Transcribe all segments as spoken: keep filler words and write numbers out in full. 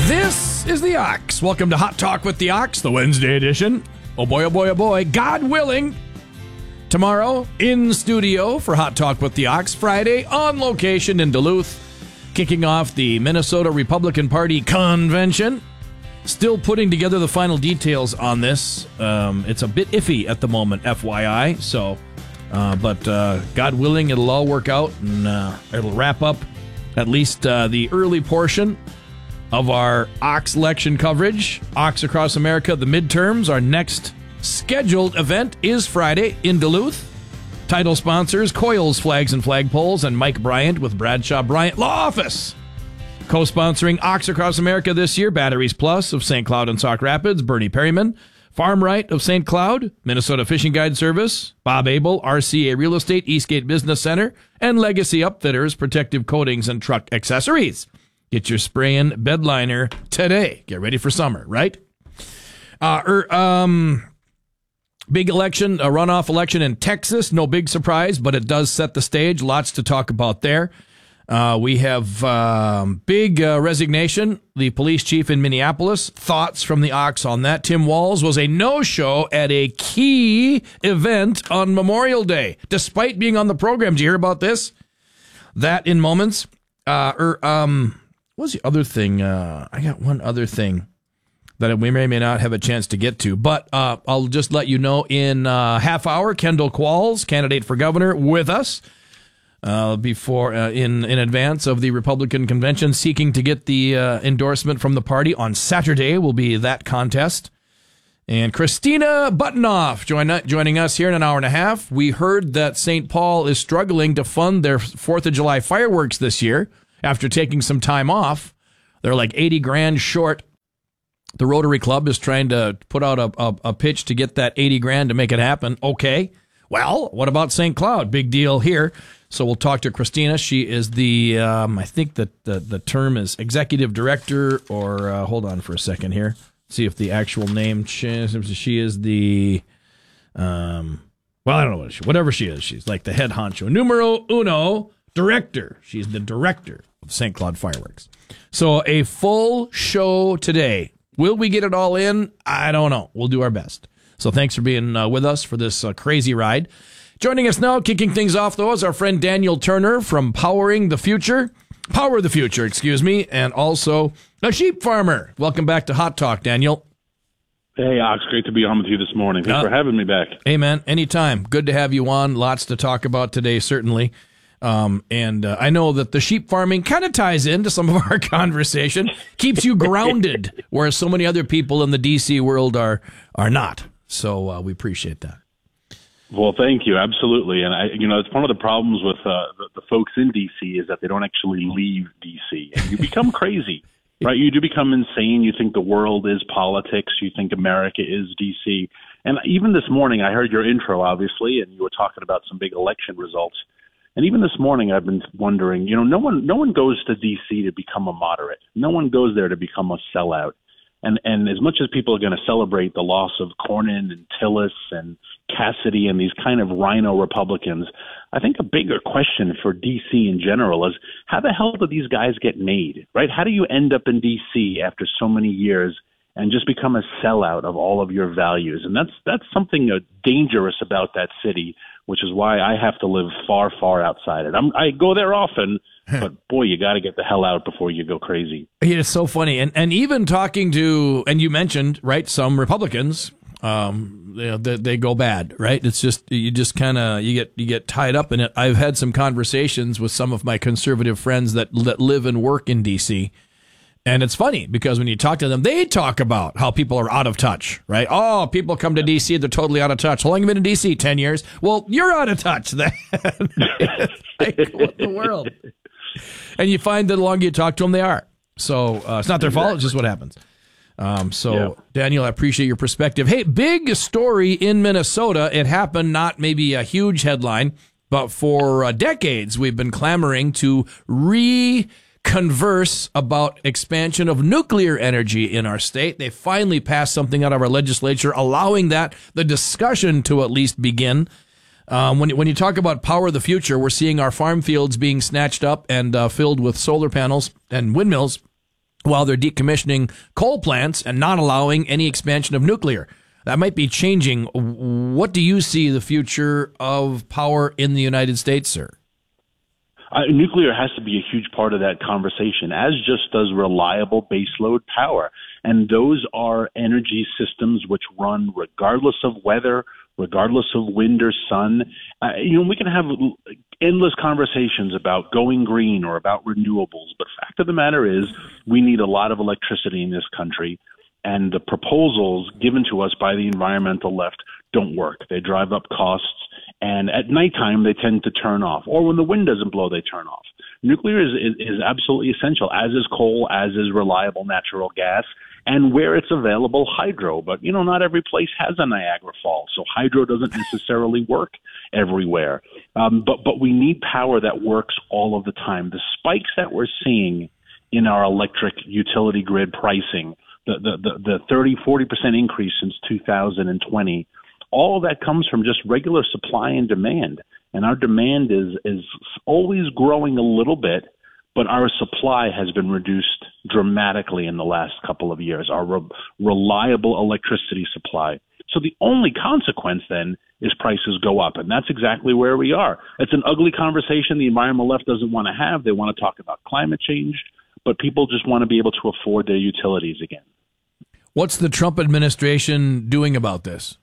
This is the Ox. Welcome to Hot Talk with the Ox, the Wednesday edition. Oh boy, oh boy, oh boy. God willing, tomorrow in studio for Hot Talk with the Ox. Friday on location in Duluth, kicking off the Minnesota Republican Party convention. Still putting together the final details on this. Um, it's a bit iffy at the moment, F Y I. So, uh, but uh, God willing, it'll all work out, and uh, it'll wrap up at least uh, the early portion of our Ox election coverage. Ox Across America, the midterms. Our next scheduled event is Friday in Duluth. Title sponsors, Coils, Flags and Flagpoles, and Mike Bryant with Bradshaw Bryant Law Office. Co-sponsoring Ox Across America this year, Batteries Plus of Saint Cloud and Sauk Rapids, Bernie Perryman, Farm Right of Saint Cloud, Minnesota Fishing Guide Service, Bob Abel, R C A Real Estate, Eastgate Business Center, and Legacy Upfitters, Protective Coatings and Truck Accessories. Get your spray-in bed liner today. Get ready for summer, right? Uh, er, um, big election, a runoff election in Texas. No big surprise, but it does set the stage. Lots to talk about there. Uh, we have um, big uh, resignation. The police chief in Minneapolis. Thoughts from the Ox on that. Tim Walz was a no-show at a key event on Memorial Day, despite being on the program. Did you hear about this? That in moments. Uh, er, um, what was the other thing? Uh, I got one other thing that we may or may not have a chance to get to, but uh, I'll just let you know in uh, half hour, Kendall Qualls, candidate for governor, with us. Uh, before uh, in in advance of the Republican convention, seeking to get the uh, endorsement from the party on Saturday will be that contest. And Christina Buttenoff join, joining us here in an hour and a half. We heard that Saint Paul is struggling to fund their Fourth of July fireworks this year after taking some time off. They're like eighty grand short. The Rotary Club is trying to put out a, a, a pitch to get that eighty grand to make it happen. Okay. Well, what about Saint Cloud? Big deal here. So we'll talk to Christina. She is the, um, I think that the, the term is executive director, or uh, hold on for a second here. See if the actual name, she, she is the, um, well, I don't know what she, whatever she is. She's like the head honcho. Numero uno director. She's the director of Saint Cloud Fireworks. So a full show today. Will we get it all in? I don't know. We'll do our best. So thanks for being uh, with us for this uh, crazy ride. Joining us now, kicking things off, though, is our friend Daniel Turner from Powering the Future. Power the Future, excuse me, and also a sheep farmer. Welcome back to Hot Talk, Daniel. Hey, Ox, great to be on with you this morning. Thanks uh, for having me back. Hey, man, anytime. Good to have you on. Lots to talk about today, certainly. Um, and uh, I know that the sheep farming kind of ties into some of our conversation, keeps you grounded, whereas so many other people in the D C world are are not. So uh, we appreciate that. Well, thank you. Absolutely. And, I, you know, it's one of the problems with uh, the, the folks in D C is that they don't actually leave D C. And you become crazy, right? You do become insane. You think the world is politics. You think America is D C. And even this morning, I heard your intro, obviously, and you were talking about some big election results. And even this morning, I've been wondering, you know, no one no one goes to D C to become a moderate. No one goes there to become a sellout. And and as much as people are going to celebrate the loss of Cornyn and Tillis and Cassidy and these kind of rhino Republicans, I think a bigger question for D C in general is how the hell do these guys get made, right? How do you end up in D C after so many years and just become a sellout of all of your values? And that's that's something uh, dangerous about that city, which is why I have to live far, far outside it. I'm, I go there often, but boy, you got to get the hell out before you go crazy. It's so funny. And and even talking to, and you mentioned, right, some Republicans, um, you know, they, they go bad, right? It's just, you just kind of, you get you get tied up in it. I've had some conversations with some of my conservative friends that, that live and work in D C, and it's funny because when you talk to them, they talk about how people are out of touch, right? Oh, people come to D C, they're totally out of touch. How long have you been in D C? ten years. Well, you're out of touch then. Like, what in the world? And you find that the longer you talk to them, they are. So uh, it's not their fault. It's just what happens. Um, so, yeah. Daniel, I appreciate your perspective. Hey, big story in Minnesota. It happened, not maybe a huge headline, but for uh, decades we've been clamoring to re-converse about expansion of nuclear energy in our state. They finally passed something out of our legislature allowing that, the discussion to at least begin. Um, when, when you talk about power of the future, we're seeing our farm fields being snatched up and uh, filled with solar panels and windmills. while they're decommissioning coal plants and not allowing any expansion of nuclear. That might be changing. What do you see the future of power in the United States, sir? Uh, nuclear has to be a huge part of that conversation, as just does reliable baseload power. And those are energy systems which run regardless of weather, regardless of wind or sun. Uh, you know, we can have endless conversations about going green or about renewables, but fact of the matter is we need a lot of electricity in this country, and the proposals given to us by the environmental left don't work. They drive up costs, and at nighttime they tend to turn off, or when the wind doesn't blow, they turn off. Nuclear is, is, is absolutely essential, as is coal, as is reliable natural gas, and where it's available, hydro. But, you know, not every place has a Niagara Falls, so hydro doesn't necessarily work everywhere. Um, but, but we need power that works all of the time. The spikes that we're seeing in our electric utility grid pricing, the, the, the, the thirty, forty percent increase since two thousand twenty, all of that comes from just regular supply and demand. And our demand is, is always growing a little bit, but our supply has been reduced dramatically in the last couple of years, our re- reliable electricity supply. So the only consequence then is prices go up, and that's exactly where we are. It's an ugly conversation the environmental left doesn't want to have. They want to talk about climate change, but people just want to be able to afford their utilities again. What's the Trump administration doing about this?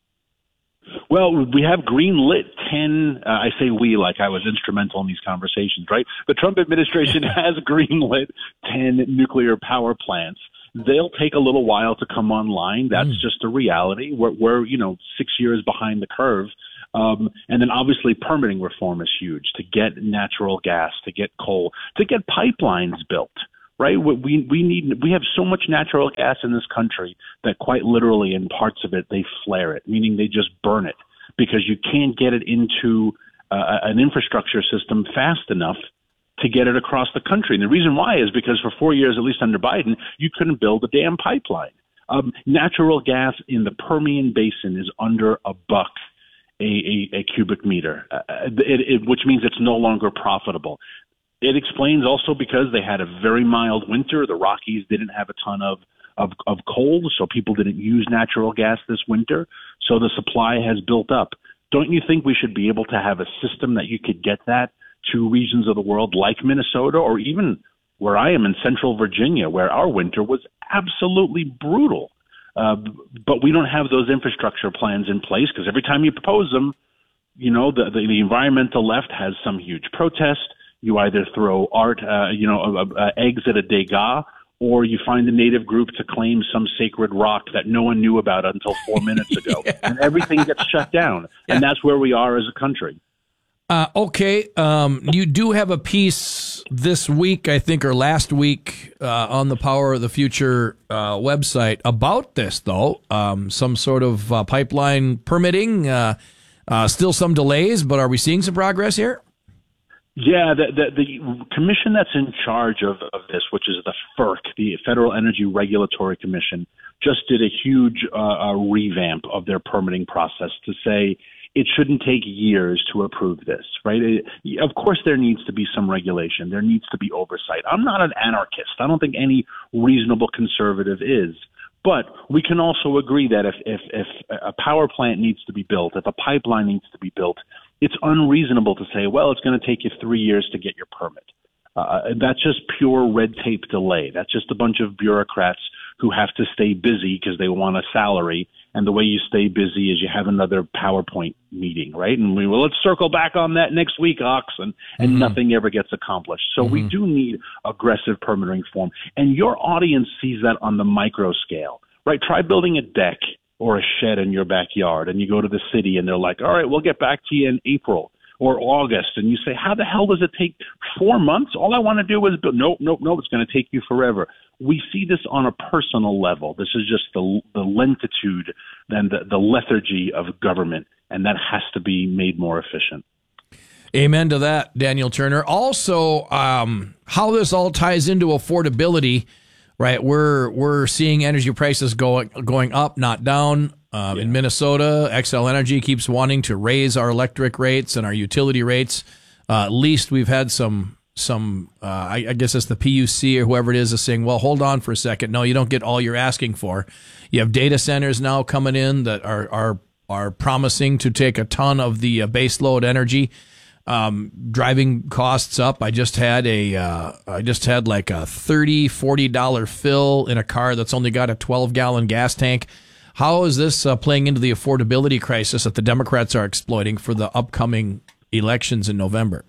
Well, we have green-lit ten, uh, I say we like I was instrumental in these conversations, right? The Trump administration has green-lit ten nuclear power plants. They'll take a little while to come online. That's mm. just a reality. We're, we're, you know, six years behind the curve. Um, and then obviously permitting reform is huge to get natural gas, to get coal, to get pipelines built. Right? We we need we have so much natural gas in this country that quite literally in parts of it they flare it, meaning they just burn it because you can't get it into uh, an infrastructure system fast enough to get it across the country. And the reason why is because for four years, at least under Biden, you couldn't build a damn pipeline. Um, natural gas in the Permian Basin is under a buck a, a, a cubic meter, uh, it, it, which means it's no longer profitable. It explains also because they had a very mild winter. The Rockies didn't have a ton of, of, of cold, so people didn't use natural gas this winter. So the supply has built up. Don't you think we should be able to have a system that you could get that to regions of the world like Minnesota or even where I am in central Virginia, where our winter was absolutely brutal? Uh, but we don't have those infrastructure plans in place because every time you propose them, you know, the, the, the environmental left has some huge protest. You either throw art, uh, you know, uh, uh, eggs at a Degas, or you find a native group to claim some sacred rock that no one knew about until four minutes ago. yeah. And everything gets shut down. Yeah. And that's where we are as a country. Uh, okay. Um, you do have a piece this week, I think, or last week uh, on the Power of the Future uh, website about this, though. Um, some sort of uh, pipeline permitting, uh, uh, still some delays, but are we seeing some progress here? Yeah, the, the, the commission that's in charge of, of this, which is the F E R C, the Federal Energy Regulatory Commission, just did a huge uh, uh, revamp of their permitting process to say it shouldn't take years to approve this, right? It, of course, there needs to be some regulation. There needs to be oversight. I'm not an anarchist. I don't think any reasonable conservative is. But we can also agree that if, if, if a power plant needs to be built, if a pipeline needs to be built, it's unreasonable to say, well, it's going to take you three years to get your permit. Uh, that's just pure red tape delay. That's just a bunch of bureaucrats who have to stay busy because they want a salary. And the way you stay busy is you have another PowerPoint meeting, right? And we will, let's circle back on that next week, Ox, and, and mm-hmm. nothing ever gets accomplished. So mm-hmm. we do need aggressive permitting reform. And your audience sees that on the micro scale, right? Try building a deck or a shed in your backyard, and you go to the city and they're like, all right, we'll get back to you in April or August. And you say, how the hell does it take four months? All I want to do is build. Nope, nope, nope. It's going to take you forever. We see this on a personal level. This is just the, the lentitude and the, the lethargy of government, and that has to be made more efficient. Amen to that, Daniel Turner. Also, um, how this all ties into affordability. Right, we're we're seeing energy prices going going up, not down. Um, yeah. In Minnesota, Xcel Energy keeps wanting to raise our electric rates and our utility rates. Uh, at least we've had some some, uh, I, I guess it's the P U C or whoever it is, is saying, well, hold on for a second. No, you don't get all you're asking for. You have data centers now coming in that are are are promising to take a ton of the uh, base load energy, um, driving costs up. I just had a uh, I just had like a thirty, forty dollars fill in a car that's only got a twelve gallon gas tank. How is this uh, playing into the affordability crisis that the Democrats are exploiting for the upcoming elections in November?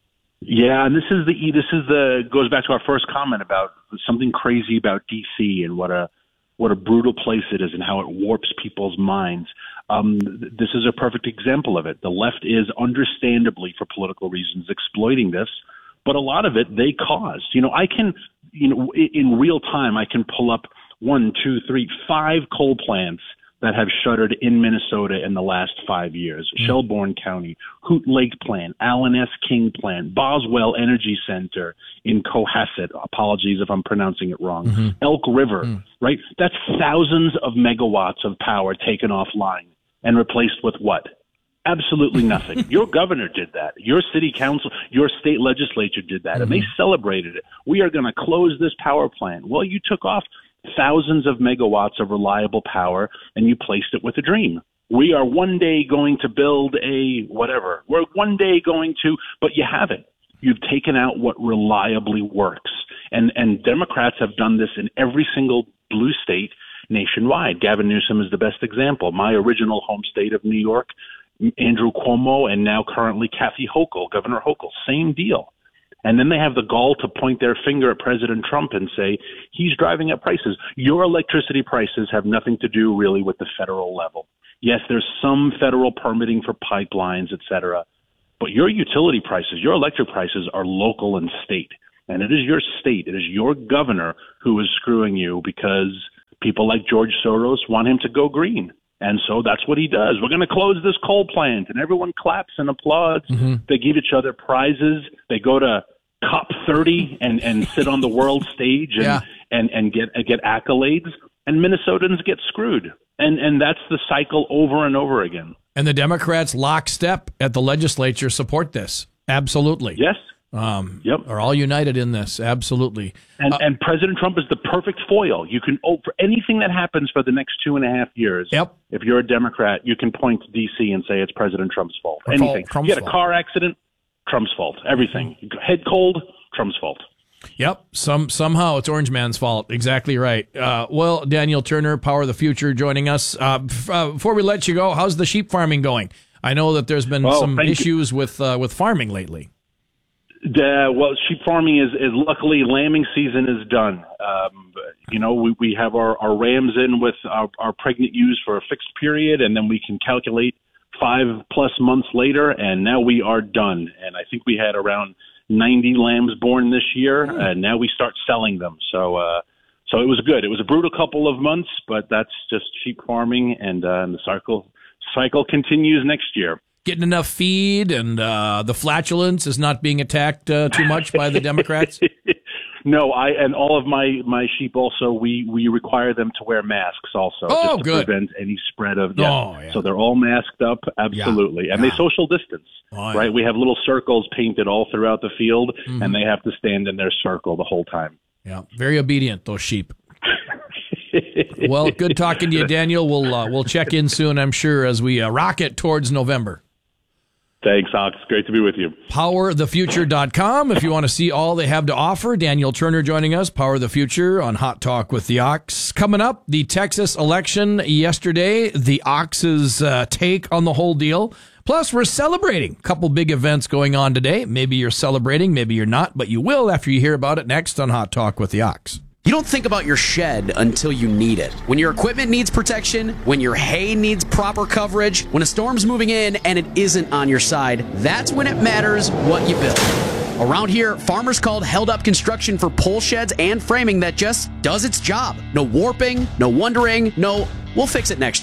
Yeah, and this is the this is the goes back to our first comment about something crazy about D C and what a what a brutal place it is and how it warps people's minds. Um, this is a perfect example of it. The left is understandably, for political reasons, exploiting this, but a lot of it they caused. You know, I can, you know, in real time, I can pull up one, two, three, five coal plants that have shuttered in Minnesota in the last five years. Mm-hmm. Shelburne County, Hoot Lake Plant, Allen S. King Plant, Boswell Energy Center in Cohasset. Apologies if I'm pronouncing it wrong. Mm-hmm. Elk River, mm-hmm. right? That's thousands of megawatts of power taken offline and replaced with what? Absolutely nothing. Your governor did that. Your city council, your state legislature did that, mm-hmm. and they celebrated it. We are going to close this power plant. Well, you took off thousands of megawatts of reliable power, and you placed it with a dream. We are one day going to build a whatever. We're one day going to, but you haven't. You've taken out what reliably works. And and Democrats have done this in every single blue state nationwide. Gavin Newsom is the best example. My original home state of New York, Andrew Cuomo, and now currently Kathy Hochul, Governor Hochul, same deal. And then they have the gall to point their finger at President Trump and say, he's driving up prices. Your electricity prices have nothing to do really with the federal level. Yes, there's some federal permitting for pipelines, et cetera, but your utility prices, your electric prices are local and state. And it is your state, it is your governor who is screwing you because people like George Soros want him to go green. And so that's what he does. We're going to close this coal plant, and everyone claps and applauds. Mm-hmm. They give each other prizes. They go to COP thirty and, and sit on the world stage and, yeah. and, and get get accolades. And Minnesotans get screwed. And and that's the cycle over and over again. And the Democrats lockstep at the legislature support this. Absolutely. Yes. Um, yep. Are all united in this. Absolutely. And, uh, and President Trump is the perfect foil. You can, oh, for anything that happens for the next two and a half years, yep. if you're a Democrat, you can point to D C and say it's President Trump's fault. Or anything. Trump's you get a fault. car accident, Trump's fault. Everything. Mm-hmm. Head cold, Trump's fault. Yep. Some Somehow it's Orange Man's fault. Exactly right. Uh, well, Daniel Turner, Power of the Future, joining us. Uh, f- uh, before we let you go, how's the sheep farming going? I know that there's been oh, some issues with uh, with farming lately. Uh, well, sheep farming is, is luckily lambing season is done. Um, you know, we, we have our, our rams in with our, our pregnant ewes for a fixed period, and then we can calculate five plus months later, and now we are done. And I think we had around ninety lambs born this year, mm. and now we start selling them. So, uh, so it was good. It was a brutal couple of months, but that's just sheep farming, and, uh, and the cycle cycle continues next year. Getting enough feed, and uh, the flatulence is not being attacked uh, too much by the Democrats? No, I and all of my, my sheep also, we, we require them to wear masks also oh, just to good. prevent any spread of yeah. Oh, yeah. So they're all masked up, absolutely. Yeah. And yeah. they social distance, oh, right? Yeah. We have little circles painted all throughout the field, mm-hmm. and they have to stand in their circle the whole time. Yeah, very obedient, those sheep. Well, good talking to you, Daniel. We'll, uh, we'll check in soon, I'm sure, as we uh, rocket towards November. Thanks, Ox. Great to be with you. power the future dot com if you want to see all they have to offer. Daniel Turner joining us, Power the Future on Hot Talk with the Ox. Coming up, the Texas election yesterday, the Ox's uh, take on the whole deal. Plus, we're celebrating a couple big events going on today. Maybe you're celebrating, maybe you're not, but you will after you hear about it next on Hot Talk with the Ox. You don't think about your shed until you need it. When your equipment needs protection, when your hay needs proper coverage, when a storm's moving in and it isn't on your side, that's when it matters what you build. Around here, farmers called Held Up Construction for pole sheds and framing that just does its job. No warping, no wondering, no, we'll fix it next year. Just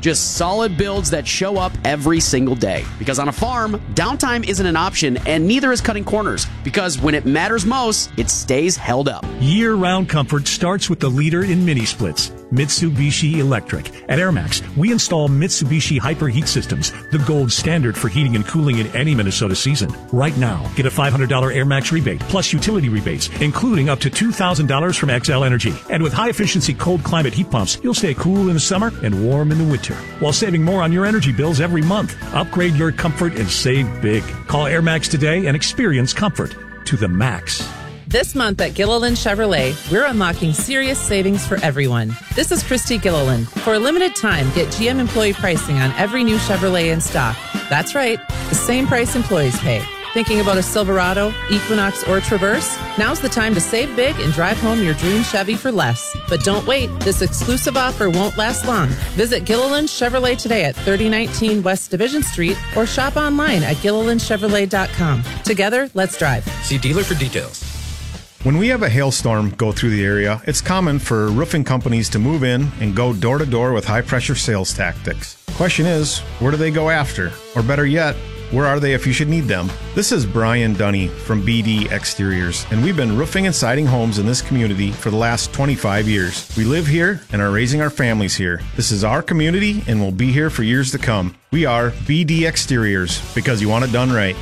Just solid builds that show up every single day. Because on a farm, downtime isn't an option, and neither is cutting corners. Because when it matters most, it stays held up. Year-round comfort starts with the leader in mini-splits, Mitsubishi Electric. At Air Max, we install Mitsubishi Hyper Heat Systems, the gold standard for heating and cooling in any Minnesota season. Right now, get a five hundred dollars Air Max rebate, plus utility rebates, including up to two thousand dollars from X L Energy. And with high-efficiency cold climate heat pumps, you'll stay cool in the summer and warm in the winter, while saving more on your energy bills every month. Upgrade your comfort and save big. Call Air Max today and experience comfort to the max. This month at Gilliland Chevrolet, we're unlocking serious savings for everyone. This is Christy Gilliland. For a limited time, get G M employee pricing on every new Chevrolet in stock. That's right, the same price employees pay. Thinking about a Silverado, Equinox, or Traverse? Now's the time to save big and drive home your dream Chevy for less. But don't wait. This exclusive offer won't last long. Visit Gilliland Chevrolet today at thirty nineteen West Division Street or shop online at gilliland chevrolet dot com. Together, let's drive. See dealer for details. When we have a hailstorm go through the area, it's common for roofing companies to move in and go door to door with high-pressure sales tactics. Question is, where do they go after? Or better yet, where are they if you should need them? This is Brian Dunny from B D Exteriors, and we've been roofing and siding homes in this community for the last twenty-five years. We live here and are raising our families here. This is our community and will be here for years to come. We are B D Exteriors, because you want it done right.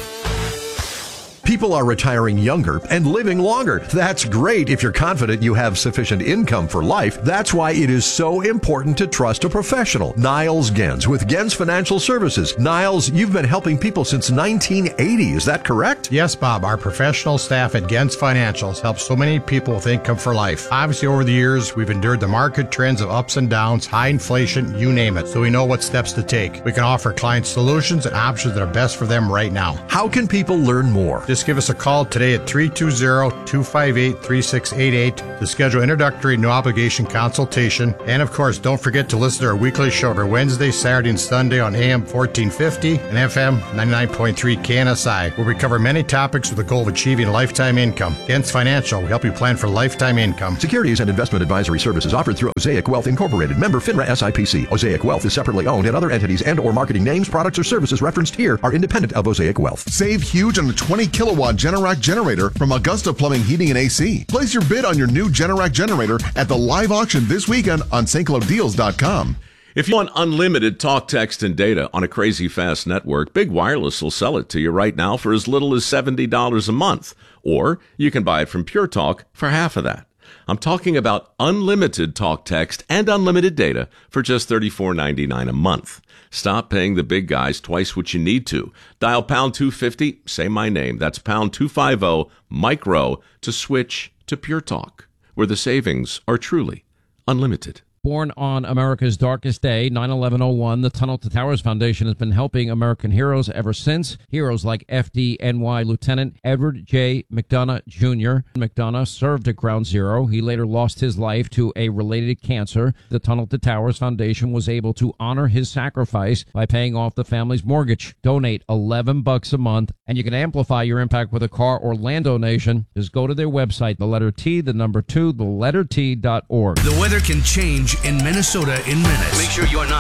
People are retiring younger and living longer. That's great if you're confident you have sufficient income for life. That's why it is so important to trust a professional. Niles Gens with Gens Financial Services. Niles, you've been helping people since nineteen eighty. Is that correct? Yes, Bob. Our professional staff at Gens Financials help so many people with income for life. Obviously, over the years, we've endured the market trends of ups and downs, high inflation, you name it, so we know what steps to take. We can offer clients solutions and options that are best for them right now. How can people learn more? Just give us a call today at three two zero, two five eight, three six eight eight to schedule introductory no obligation consultation. And of course, don't forget to listen to our weekly show every Wednesday, Saturday, and Sunday on A M fourteen fifty and F M ninety-nine point three K N S I, where we cover many topics with the goal of achieving lifetime income. Gens Financial will help you plan for lifetime income. Securities and investment advisory services offered through Osaic Wealth Incorporated. Member FINRA S I P C. Osaic Wealth is separately owned, and other entities and or marketing names, products, or services referenced here are independent of Osaic Wealth. Save huge on a twenty kilowatt Generac generator from Augusta Plumbing, Heating, and A C. Place your bid on your new Generac generator at the live auction this weekend on St Cloud Deals dot com. If you want unlimited talk, text, and data on a crazy fast network, Big Wireless will sell it to you right now for as little as seventy dollars a month. Or you can buy it from Pure Talk for half of that. I'm talking about unlimited talk, text, and unlimited data for just thirty-four ninety-nine a month. Stop paying the big guys twice what you need to. Dial pound two fifty, say my name. That's pound two fifty, micro, to switch to Pure Talk, where the savings are truly unlimited. Born on America's darkest day, nine eleven oh one, the Tunnel to Towers Foundation has been helping American heroes ever since. Heroes like F D N Y Lieutenant Edward J. McDonough Junior McDonough served at Ground Zero. He later lost his life to a related cancer. The Tunnel to Towers Foundation was able to honor his sacrifice by paying off the family's mortgage. Donate eleven bucks a month, and you can amplify your impact with a car or land donation. Just go to their website, the letter T, the number two, the letter T dot org. The weather can change in Minnesota in minutes. Make sure you're not